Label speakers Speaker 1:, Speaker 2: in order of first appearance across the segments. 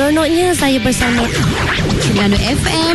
Speaker 1: Seronoknya saya bersama Terengganu FM.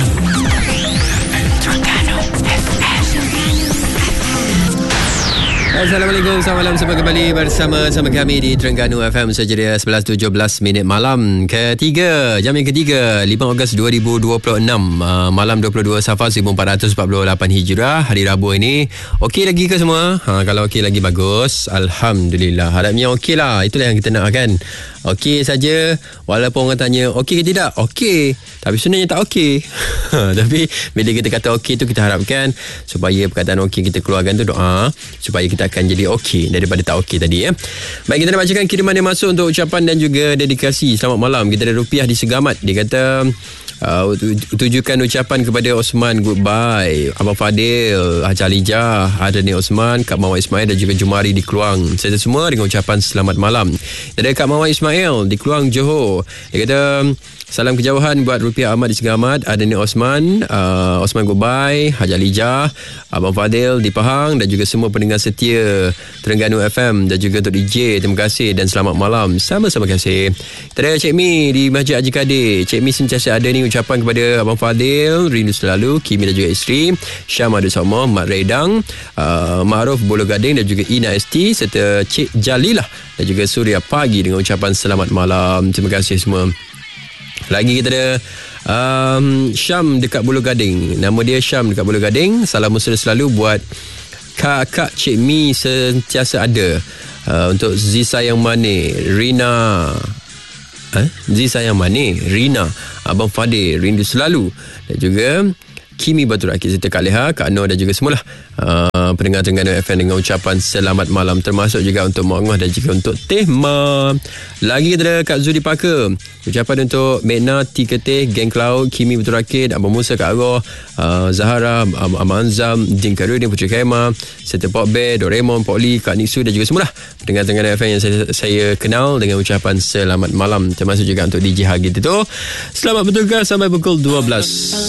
Speaker 2: Assalamualaikum, selamat malam, semua kembali bersama kami di Terengganu FM sejeria 11.17 minit malam ketiga, jam yang ketiga 5 Ogos 2026, malam 22 Safar 1448 Hijrah, hari Rabu ini. Okey lagi ke semua? Kalau okey lagi bagus, Alhamdulillah. Harapnya okey lah, itulah yang kita nak kan. Okey saja, walaupun orang tanya okey ke tidak, okey, tapi sebenarnya tak okey. Tapi bila kita kata okey tu, kita harapkan supaya perkataan okey kita keluarkan tu doa supaya kita akan jadi okey daripada tak okey tadi ya. Baik, kita nak bacakan kiriman yang masuk untuk ucapan dan juga dedikasi. Selamat malam. Kita ada Rupiah di Segamat. Dia kata tujukan ucapan kepada Osman Goodbye, Abang Fadil, Haji Alijah, Adani Osman, Kak Mawar Ismail dan juga Jumari di Keluang. Saya semua dengan ucapan selamat malam. Ada Kak Mawar Ismail di Keluang, Johor. Dia kata salam kejauhan buat Rupiah Ahmad di Segamat, Adani Osman, Osman Goodbye, Haji Alijah, Abang Fadil di Pahang dan juga semua pendengar setia Terengganu FM dan juga untuk DJ. Terima kasih dan selamat malam. Sama-sama kasih. Kita ada Cik Mi di Masjid Haji Kadir. Cik Mi sentiasa ada ni ucapan kepada Abang Fadil, rindu selalu, Kimi dan juga isteri, Syam Adul Somo, Mak Redang, Ma'ruf Bolo Gading dan juga Ina ST serta Cik Jalilah dan juga Surya Pagi dengan ucapan selamat malam. Terima kasih semua. Lagi kita ada Syam dekat Bulu Gading. Nama dia Syam dekat Bulu Gading. Salam mesra selalu buat kakak Cik Mi sentiasa ada. Untuk Zisa yang Mane, Rina, Zisa yang Mane, Rina, Abang Fadil, rindu selalu, dan juga Kimi Batu Rakit serta Kak Leha, Kak Nur dan juga semualah pendengar Terengganu FM dengan ucapan selamat malam, termasuk juga untuk Mak Ngah dan juga untuk Teh Ma. Lagi kita ada Kak Zudi Parker, ucapan untuk Mekna T Ketih, Geng Cloud, Kimi Batu Rakit, Abang Musa, Kak Aroh, Zahara, Abang Anzam, Din Karudin, Putri Khaimah serta Pok Bear, Doraemon, Pok Lee, Kak Nisu dan juga semualah pendengar Terengganu FM yang saya kenal dengan ucapan selamat malam, termasuk juga untuk DJ Hagit itu. Selamat bertugas sampai pukul 12.